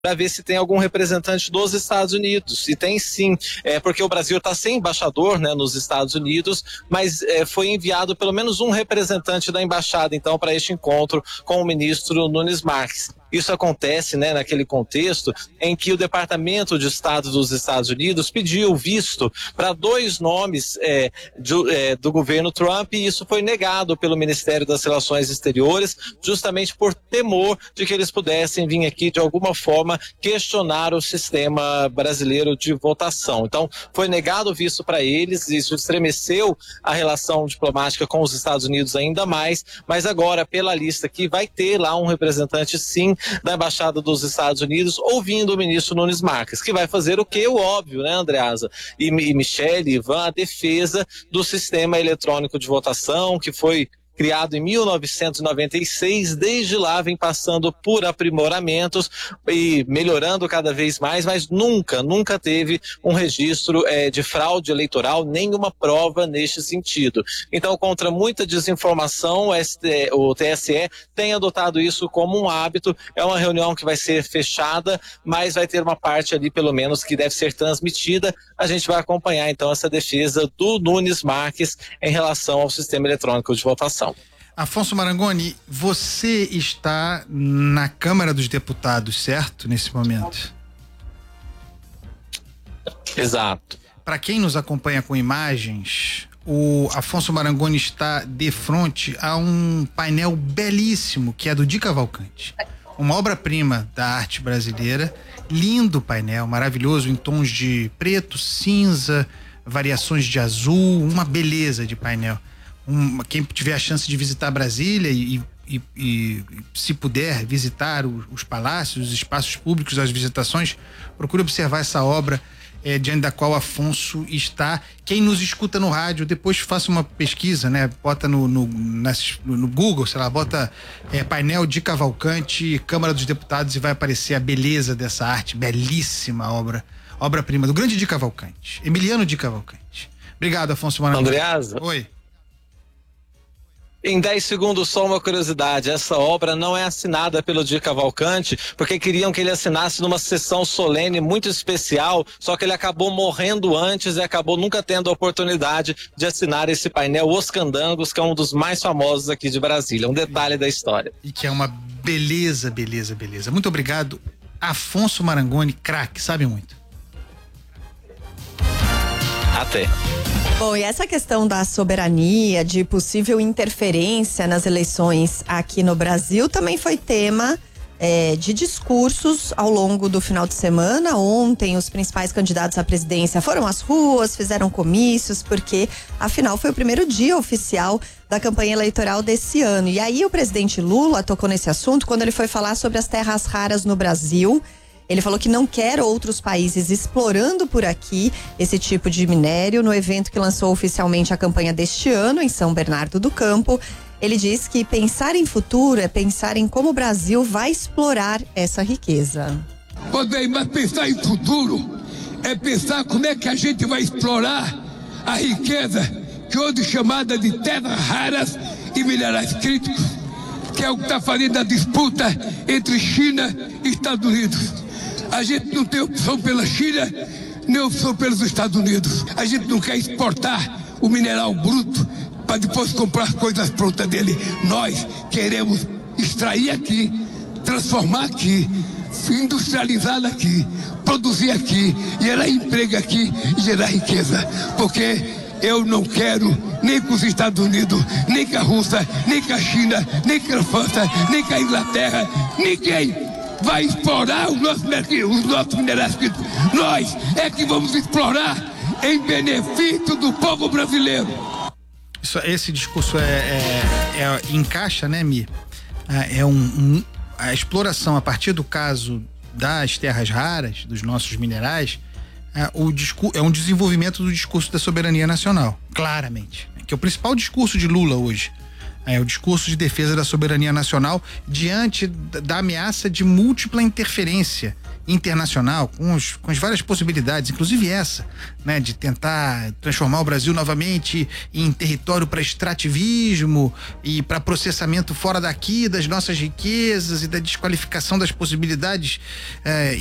para ver se tem algum representante dos Estados Unidos. E tem sim, porque o Brasil está sem embaixador, né, nos Estados Unidos, mas foi enviado pelo menos um representante da embaixada, então, para este encontro com o ministro Nunes Marques. Isso acontece, né, naquele contexto em que o Departamento de Estado dos Estados Unidos pediu visto para 2 nomes do governo Trump, e isso foi negado pelo Ministério das Relações Exteriores, justamente por temor de que eles pudessem vir aqui de alguma forma questionar o sistema brasileiro de votação. Então, foi negado o visto para eles, isso estremeceu a relação diplomática com os Estados Unidos ainda mais, mas agora, pela lista aqui, vai ter lá um representante, sim, da Embaixada dos Estados Unidos, ouvindo o ministro Nunes Marques, que vai fazer o que? O óbvio, né, Andreasa? E Michele, Ivan, a defesa do sistema eletrônico de votação, que foi criado em 1996, desde lá vem passando por aprimoramentos e melhorando cada vez mais, mas nunca teve um registro de fraude eleitoral, nenhuma prova neste sentido. Então, contra muita desinformação, o TSE tem adotado isso como um hábito. É uma reunião que vai ser fechada, mas vai ter uma parte ali, pelo menos, que deve ser transmitida. A gente vai acompanhar, então, essa defesa do Nunes Marques em relação ao sistema eletrônico de votação. Afonso Marangoni, você está na Câmara dos Deputados, certo? Nesse momento. Exato. Para quem nos acompanha com imagens, o Afonso Marangoni está de frente a um painel belíssimo, que é do Di Cavalcanti. Uma obra-prima da arte brasileira, lindo painel, maravilhoso, em tons de preto, cinza, variações de azul, uma beleza de painel. Quem tiver a chance de visitar Brasília e se puder visitar os palácios, os espaços públicos, as visitações, procure observar essa obra diante da qual Afonso está. Quem nos escuta no rádio, depois faça uma pesquisa, né? Bota no Google, sei lá, bota painel Di Cavalcanti, Câmara dos Deputados, e vai aparecer a beleza dessa arte, belíssima obra-prima do grande Di Cavalcanti, Emiliano Di Cavalcanti. Obrigado, Afonso Marangoni. Andreasa. Oi. Em 10 segundos, só uma curiosidade: essa obra não é assinada pelo Di Cavalcanti, porque queriam que ele assinasse numa sessão solene muito especial, só que ele acabou morrendo antes e acabou nunca tendo a oportunidade de assinar esse painel Os Candangos, que é um dos mais famosos aqui de Brasília, um detalhe da história. E que é uma beleza. Muito obrigado, Afonso Marangoni, craque, sabe muito. Até. Bom, e essa questão da soberania, de possível interferência nas eleições aqui no Brasil, também foi tema de discursos ao longo do final de semana. Ontem, os principais candidatos à presidência foram às ruas, fizeram comícios, porque, afinal, foi o primeiro dia oficial da campanha eleitoral desse ano. E aí, o presidente Lula tocou nesse assunto quando ele foi falar sobre as terras raras no Brasil. Ele falou que não quer outros países explorando por aqui esse tipo de minério. No evento que lançou oficialmente a campanha deste ano, em São Bernardo do Campo, ele diz que pensar em futuro é pensar em como o Brasil vai explorar essa riqueza. Mas pensar em futuro é pensar como é que a gente vai explorar a riqueza que hoje é chamada de terras raras e minerais críticos, que é o que está fazendo a disputa entre China e Estados Unidos. A gente não tem opção pela China, nem opção pelos Estados Unidos. A gente não quer exportar o mineral bruto para depois comprar coisas prontas dele. Nós queremos extrair aqui, transformar aqui, industrializar aqui, produzir aqui, gerar emprego aqui e gerar riqueza. Porque eu não quero nem com os Estados Unidos, nem com a Rússia, nem com a China, nem com a França, nem com a Inglaterra, ninguém vai explorar os nossos minerais. Nós é que vamos explorar em benefício do povo brasileiro. Esse discurso encaixa, né, Mi? A exploração a partir do caso das terras raras, dos nossos minerais, é um desenvolvimento do discurso da soberania nacional, claramente. Que é o principal discurso de Lula hoje. É o discurso de defesa da soberania nacional diante da ameaça de múltipla interferência internacional, com as várias possibilidades, inclusive essa, né, de tentar transformar o Brasil novamente em território para extrativismo e para processamento fora daqui das nossas riquezas e da desqualificação das possibilidades